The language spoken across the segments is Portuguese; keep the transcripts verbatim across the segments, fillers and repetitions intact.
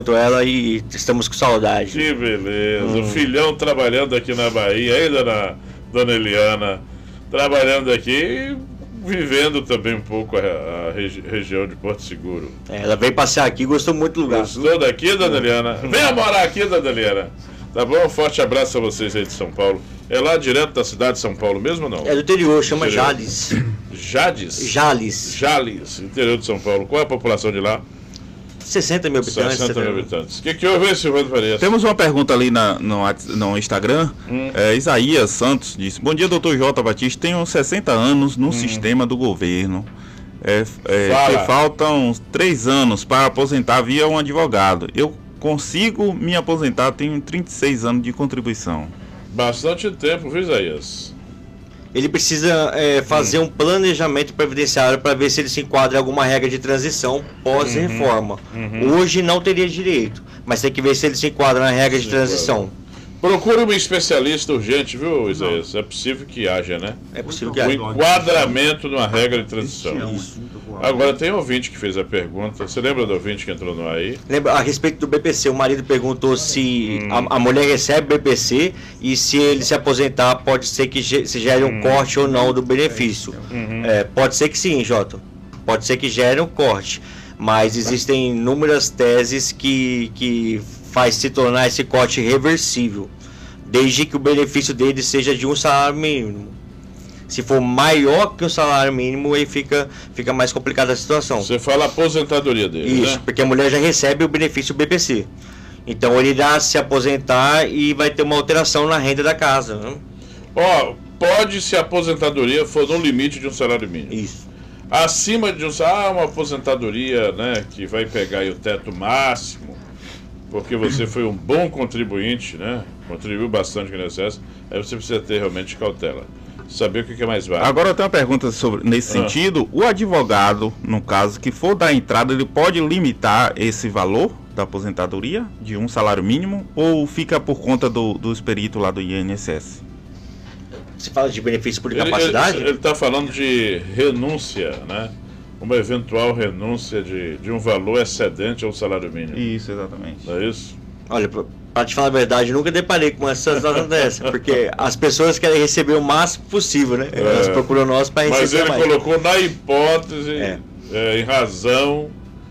ela e estamos com saudade. Que beleza. Hum. O filhão trabalhando aqui na Bahia, aí, dona, dona Eliana, trabalhando aqui e vivendo também um pouco a, a regi região de Porto Seguro. É, ela veio passear aqui e gostou muito do lugar. Gostou daqui, dona Eliana? Venha morar aqui, dona Eliana. Tá bom? Um forte abraço a vocês aí de São Paulo. É lá direto da cidade de São Paulo mesmo ou não? É do interior, chama interior. Jales. Jades? Jales. Jales, interior de São Paulo. Qual é a população de lá? sessenta mil habitantes. sessenta mil habitantes. O que, que houve, Silvano Farias? Temos uma pergunta ali na, no, no Instagram. Hum. É, Isaías Santos disse: bom dia, doutor J. Batista. Tenho sessenta anos no hum. sistema do governo. É, é, Fala. que faltam três anos para aposentar via um advogado. Eu consigo me aposentar, tenho trinta e seis anos de contribuição. Bastante tempo, viu, Isaías? Ele precisa é, fazer hum. um planejamento previdenciário para ver se ele se enquadra em alguma regra de transição pós-reforma. Uhum. Uhum. Hoje não teria direito, mas tem que ver se ele se enquadra na regra de transição. Procure um especialista urgente, viu, Isaías? É possível que haja, né? É possível que O haja. enquadramento numa regra de transição. Isso. Agora, tem um ouvinte que fez a pergunta. Você lembra do ouvinte que entrou no ar aí? Lembra, a respeito do B P C, o marido perguntou se hum. a, a mulher recebe B P C e se ele se aposentar pode ser que ge, se gere um hum. corte ou não do benefício. Uhum. É, pode ser que sim, Jota. Pode ser que gere um corte. Mas existem inúmeras teses que, que faz se tornar esse corte reversível, desde que o benefício dele seja de um salário mínimo. Se for maior que o salário mínimo, aí fica, fica mais complicada a situação. Você fala a aposentadoria dele, Isso, né? porque a mulher já recebe o benefício B P C. Então ele irá se aposentar e vai ter uma alteração na renda da casa. Né? Ó, pode se a aposentadoria for no limite de um salário mínimo. Isso. Acima de um salário, ah, uma aposentadoria, né, que vai pegar aí o teto máximo, porque você foi um bom contribuinte, né? Contribuiu bastante com o I N S S, aí você precisa ter realmente cautela. Saber o que é mais válido. Agora eu tenho uma pergunta sobre, nesse ah. sentido. O advogado, no caso, que for dar entrada, ele pode limitar esse valor da aposentadoria de um salário mínimo ou fica por conta do, dos peritos lá do I N S S? Você fala de benefício por ele, incapacidade? Ele está falando de renúncia, né? Uma eventual renúncia de, de um valor excedente ao salário mínimo. Isso, exatamente. Não é isso? Olha, para te falar a verdade, nunca deparei com uma situação dessa, porque as pessoas querem receber o máximo possível, né? É, elas procuram nós para receber mais. Mas ele mais. colocou na hipótese, é. É, em razão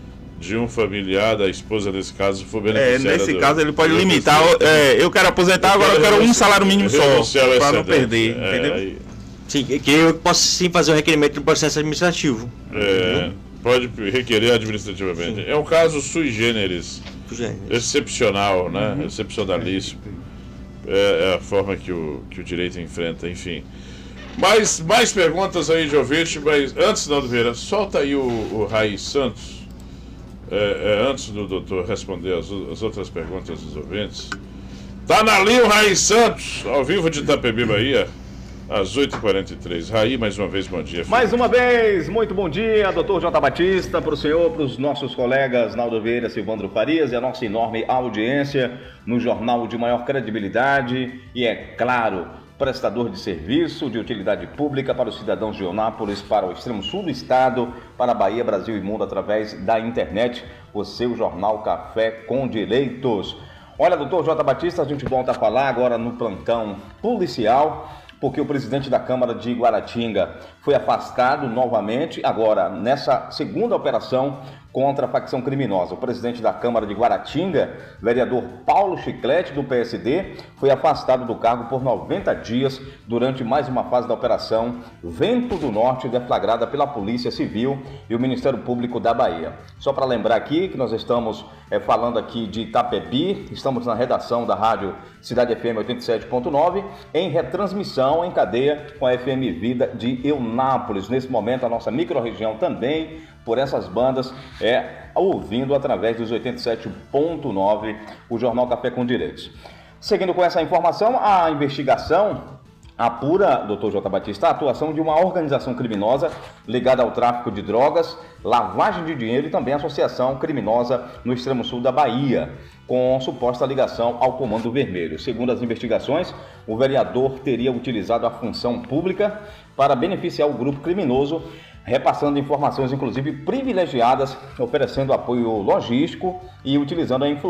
de um familiar, da esposa nesse caso, for beneficiário. É, nesse do, caso ele pode limitar, do, é, eu quero aposentar, eu agora eu quero um salário mínimo só, para não perder, é, entendeu? Aí, sim, que eu posso sim fazer um requerimento no processo administrativo. É, uhum. Pode requerer administrativamente. Sim. É um caso sui generis, sui generis. Excepcional, né? Uhum. Excepcionalíssimo. É, é a forma que o, que o direito enfrenta, enfim. Mais, mais perguntas aí de ouvinte, mas antes, Naldo Vieira, solta aí o, o Raiz Santos, é, é, antes do doutor responder as, as outras perguntas dos ouvintes. Tá na linha o Raiz Santos, ao vivo de Itapebi, Bahia, às oito e quarenta e três. Raí, mais uma vez, bom dia. Filho. Mais uma vez, muito bom dia, doutor J. Batista, para o senhor, para os nossos colegas Naldo Vieira, Silvandro Farias e a nossa enorme audiência no jornal de maior credibilidade e, é claro, prestador de serviço de utilidade pública para os cidadãos de Eunápolis, para o extremo sul do estado, para a Bahia, Brasil e mundo através da internet, o seu jornal Café com Direitos. Olha, doutor J. Batista, a gente volta a falar agora no plantão policial, porque o presidente da Câmara de Guaratinga foi afastado novamente, agora nessa segunda operação contra a facção criminosa. O presidente da Câmara de Guaratinga, vereador Paulo Chiclete, do P S D, foi afastado do cargo por noventa dias durante mais uma fase da operação Vento do Norte, deflagrada pela Polícia Civil e o Ministério Público da Bahia. Só para lembrar aqui que nós estamos é, falando aqui de Itapebi, estamos na redação da rádio Cidade F M oitenta e sete ponto nove, em retransmissão em cadeia com a F M Vida de Eunápolis. Nesse momento, a nossa microrregião também, por essas bandas, é ouvindo através dos oitenta e sete ponto nove o Jornal Café com Direitos. Seguindo com essa informação, a investigação apura, doutor J. Batista, a atuação de uma organização criminosa ligada ao tráfico de drogas, lavagem de dinheiro e também associação criminosa no extremo sul da Bahia, com suposta ligação ao Comando Vermelho. Segundo as investigações, o vereador teria utilizado a função pública para beneficiar o grupo criminoso repassando informações, inclusive privilegiadas, oferecendo apoio logístico e utilizando a influência